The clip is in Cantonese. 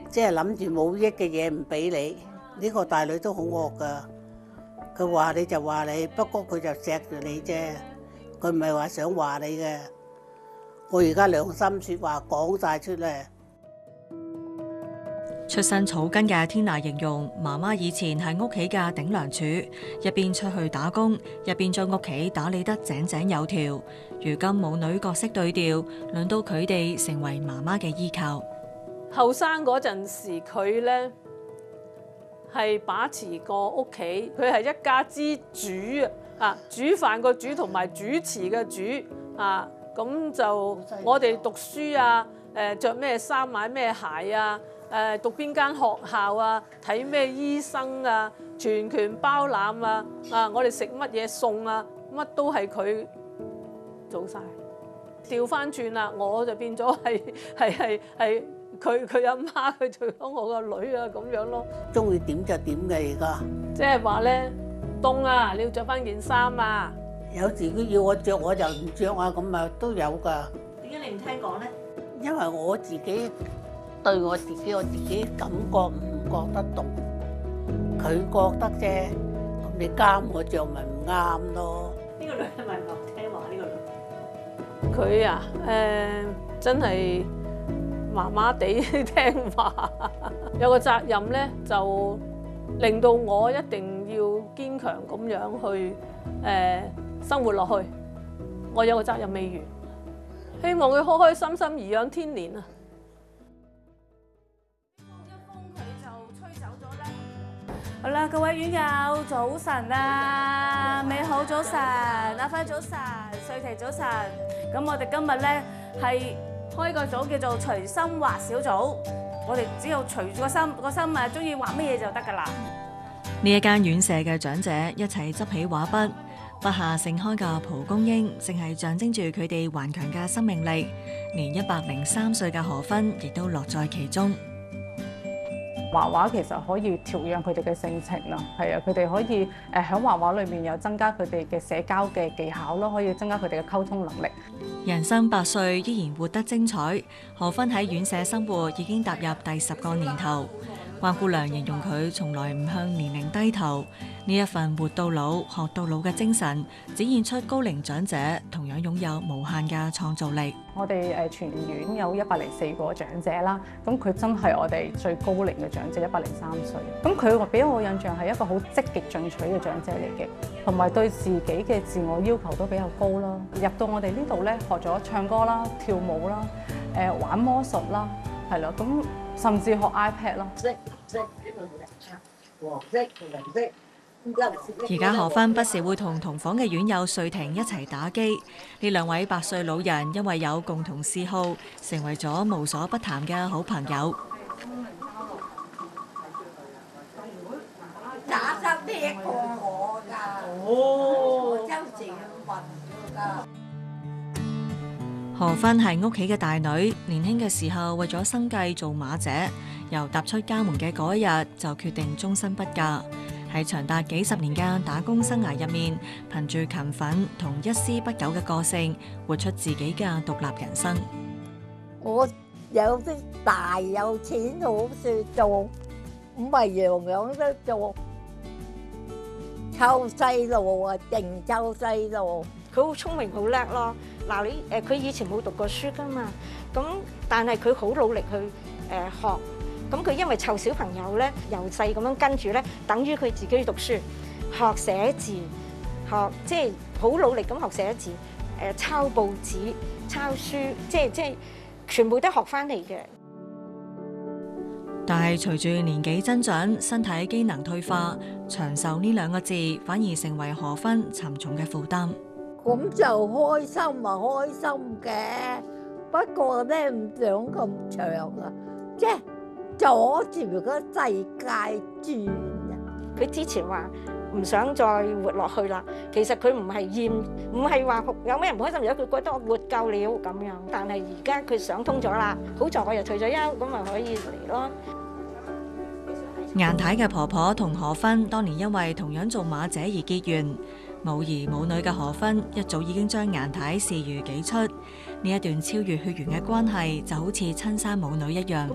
即係諗住冇益嘅嘢唔俾你。呢個大女都好惡㗎，佢話你就話你，不過佢就錫住你啫，佢唔係話想話你嘅。我而家良心説話講晒出嚟。 出身草根嘅天娜形容，媽媽以前係屋企嘅頂梁柱，一邊出去打工，一邊將屋企打理得井井有條。如今母女角色對調，輪到佢哋成為媽媽嘅依靠。 後生嗰陣時，佢呢係把持個屋企，佢係一家之主啊！煮飯個煮同埋主持嘅主啊，咁就我哋讀書啊，着咩衫買咩鞋啊，讀邊間學校啊，睇咩醫生啊，全權包攬啊！我哋食乜嘢餸啊，乜都係佢做晒。調翻轉啦，我就變咗係佢阿媽，佢做咗我個女啊咁樣咯。 中意點就點嘅而家。 即係話咧，凍啊，你要着翻件衫啊。 有時佢要我着我就唔着啊，咁啊都有㗎。 點解你唔聽講呢？ 因為我自己對我自己感覺唔覺得凍，佢覺得啫。咁你監我着咪唔啱咯。 呢個女係咪唔聽話？呢個女佢啊，真係麻麻地聽話。有個責任咧，就令到我一定要堅強咁樣去生活落去。我有個責任未完，希望佢開開心心頤養天年啊！ 好啦，各位院友早晨啊，美好早晨，阿輝早晨，瑞琪早晨。咁我哋今日咧係開個組叫做隨心畫小組，我哋只要隨住個心啊，中意畫乜嘢就得㗎啦。 呢一間院舍嘅長者一齊執起畫筆，筆下盛開嘅蒲公英，正係象徵住佢哋頑強嘅生命力。連103歲嘅何芬亦都樂在其中。 畫畫其實可以調養佢哋嘅性情啦，係啊，佢哋可以喺畫畫裏面又增加佢哋嘅社交嘅技巧咯，可以增加佢哋嘅溝通能力。 人生100歲依然活得精彩，何芬喺院舍生活已經踏入第10個年頭。關姑娘形容佢從來唔向年齡低頭，呢一份活到老學到老嘅精神，展現出高齡長者同樣擁有無限嘅創造力。 我哋全院有104個長者啦，咁佢真係我哋最高齡嘅長者，103歲。咁佢俾我印象係一個好積極進取嘅長者嚟嘅，同埋對自己嘅自我要求都比較高啦。入到我哋呢度咧，學咗唱歌啦、跳舞啦、玩魔術啦，係啦，咁甚至學 iPad 啦。 而家何芬不時會同房嘅院友瑞婷一齊打機。呢2位100歲老人因為有共同嗜好，成為咗無所不談嘅好朋友。 打得叻過我㗎，我周時運㗎。 何芬係屋企嘅大女，年輕嘅時候為咗生計做馬姐，由踏出家門嘅嗰一日就決定終身不嫁。喺長達幾10年嘅打工生涯入面，憑住勤奮同一絲不苟嘅個性，活出自己嘅獨立人生。 我有啲大有錢好事做，唔係樣樣都做。湊細路啊，勁湊細路。 佢好聰明，好叻咯。嗱，佢以前冇讀過書噶嘛，咁但係佢好努力去學。咁佢因為湊小朋友咧，由細咁樣跟住咧，等於佢自己讀書、學寫字、學即係好努力咁學寫字、抄報紙、抄書，即係全部都學翻嚟嘅。 但係隨住年紀增長，身體機能退化，長壽呢2個字反而成為何芬沉重嘅負擔。 咁就開心啊，開心嘅，不過咧唔想咁長啊，即係阻住個世界轉啊！ 佢之前話唔想再活落去啦，其實佢唔係厭，唔係話有咩唔開心，而係佢覺得我活夠了咁樣。但係而家佢想通咗啦，好在我又退咗休，咁咪可以嚟咯。 顏太嘅婆婆同何芬當年因為同樣做馬姐而結緣，冇兒冇女嘅何芬一早已經將顏太視如己出，呢一段超越血緣嘅關係就好似親生母女一樣。